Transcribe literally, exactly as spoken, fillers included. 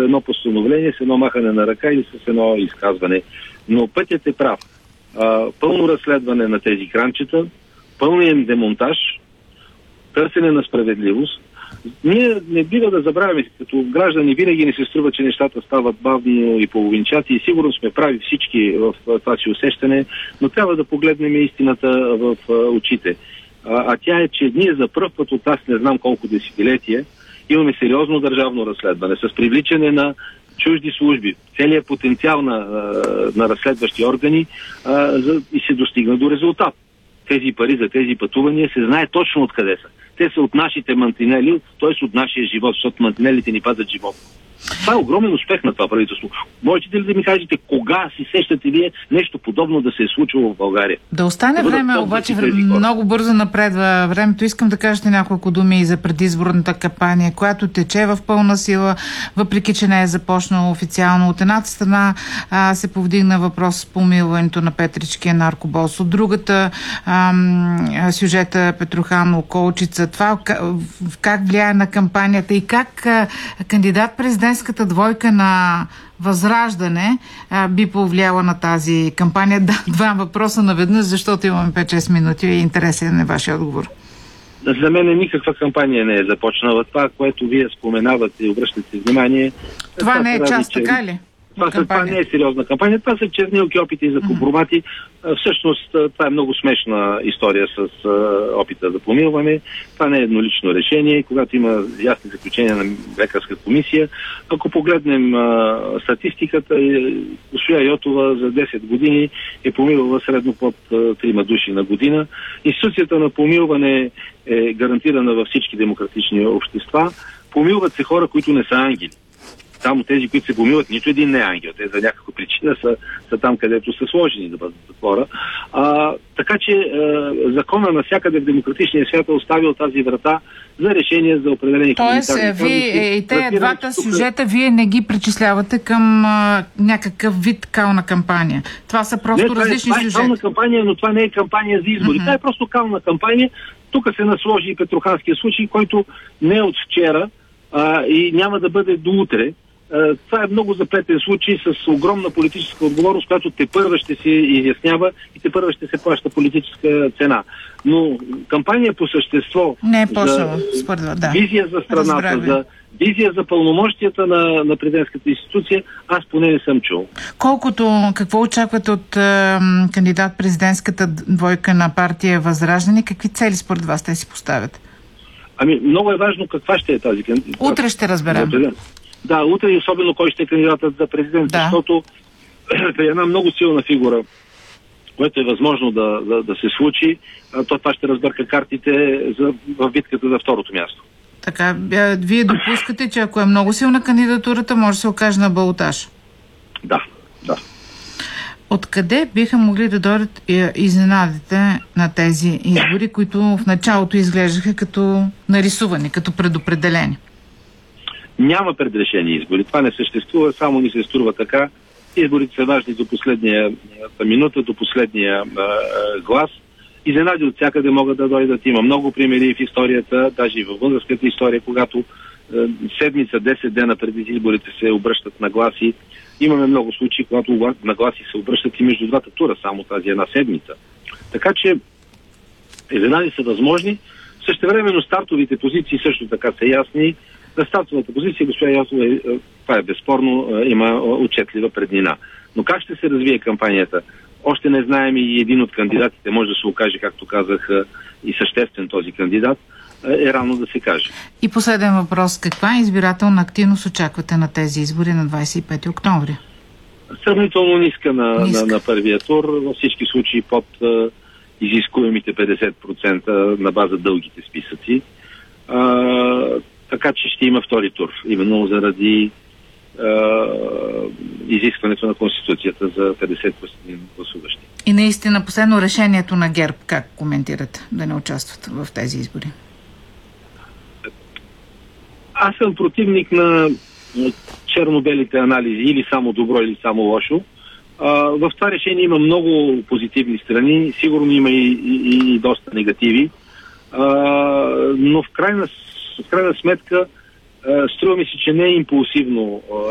едно постановление с едно махане на ръка или с едно изказване. Но пътят е прав. А, пълно разследване на тези кранчета, пълният демонтаж, търсене на справедливост. Ние не бива да забравяме, като граждани винаги ни се струва, че нещата стават бавно и половинчати и сигурно сме прави всички в това си усещане, но трябва да погледнем истината в очите. А, а тя е, че ние за пръв път от аз не знам колко десетилетия имаме сериозно държавно разследване с привличане на чужди служби, целият потенциал на, на разследващи органи а, за, и се достигна до резултат. Тези пари за тези пътувания се знае точно откъде са. Те са от нашите мантинели, т.е. от нашия живот, защото мантинелите ни пазят живот. Това е огромен успех на това правителство. Можете ли да ми кажете кога си сещате вие нещо подобно да се е случило в България? Да остане да време, обаче много бързо напредва времето. Искам да кажете няколко думи и за предизборната кампания, която тече в пълна сила, въпреки че не е започнала официално. От едната страна а, се повдигна въпрос с помилването на Петричкия наркобос. От другата ам, сюжета Петрохан Колчица. Това как влияе на кампанията и как а, кандидат президент Президентската двойка на Възраждане а, би повлияла на тази кампания? Да, два въпроса наведнъж, защото имаме пет-шест минути и интересен е вашия отговор. За мен никаква кампания не е започнала. Това, което вие споменавате и обръщате внимание... Това, това не е част, че... така ли? Това, са, това не е сериозна кампания. Това са чернилки, опити за компромати. Mm-hmm. Всъщност, това е много смешна история с uh, опита за помилване. Това не е еднолично решение. Когато има ясни заключения на лекарска комисия, ако погледнем uh, статистиката, госпожа Йотова за десет години е помилвала средно под uh, трима души на година. Институцията на помилване е гарантирана във всички демократични общества. Помилват се хора, които не са ангели. Само тези, които се помилват, нито един не е ангел. Те за някаква причина са, са там, където са сложени да бъдат затвора. А, така че а, закона навсякъде в демократичния свят е оставил тази врата за решение за определени хуманитарни казуси. Тоест, вие и те двата тук... сюжета, вие не ги причислявате към а, някакъв вид кална кампания. Това са просто не, различни това е, сюжети. Това е кална кампания, но това не е кампания за избори. Mm-hmm. Това е просто кална кампания. Тук се насложи и Петроханския случай, който не е от вчера а, и няма да бъде до утре. Това е много заплетен случай с огромна политическа отговорност, която тепърва ще се изяснява и тепърва ще се плаща политическа цена. Но кампания по същество не е почнала, според вас, да. Визия за страната, Разбрали. за визия за пълномощията на, на президентската институция, аз поне не съм чул. Колкото, какво очаквате от е, кандидат президентската двойка на партия Възраждане, какви цели според вас те си поставят? Ами, много е важно каква ще е тази кандидат. Утре ще разберем. Да, утре и особено кой ще е кандидатът за президент, да. Защото е една много силна фигура, което е възможно да, да, да се случи, то това ще разбърка картите за, в битката за второто място. Така, вие допускате, че ако е много силна кандидатурата, може да се окаже на балотаж? Да, да. Откъде биха могли да дойдат изненадите на тези избори, които в началото изглеждаха като нарисувани, като предопределени? Няма предрешени избори. Това не съществува, само ни се струва така. Изборите са важни до последния минута, до последния а, глас. Изненади от всякъде могат да дойдат. Има много примери в историята, даже и във българската история, когато а, седмица, десет дена преди изборите се обръщат на гласи. Имаме много случаи, когато на гласи се обръщат и между двата тура, само тази една седмица. Така че изненади са възможни. Същевременно стартовите позиции също така са ясни. На стартовата позиция госпожа Йотова, това е безспорно, има отчетлива преднина. Но как ще се развие кампанията? Още не знаем и един от кандидатите може да се окаже, както казах, и съществен този кандидат, е рано да се каже. И последен въпрос. Каква избирателна активност очаквате на тези избори на двадесет и пети октомври? Сравнително ниска на, ниска. на, на първия тур. Във всички случаи под а, изискуемите петдесет процента на база дългите списъци. А, така че ще има втори тур. Именно заради а, изискването на Конституцията за петдесет процента гласуващи. И наистина последно решението на ГЕРБ, как коментирате да не участват в тези избори? Аз съм противник на черно-белите анализи, или само добро, или само лошо. А, в това решение има много позитивни страни, сигурно има и, и, и доста негативи, а, но в крайна, в крайна сметка а, струва ми се, че не е импулсивно